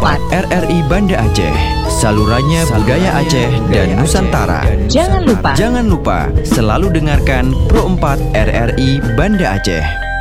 4 RRI Banda Aceh, salurannya budaya Aceh dan Nusantara. Jangan lupa Jangan lupa selalu dengarkan Pro 4 RRI Banda Aceh.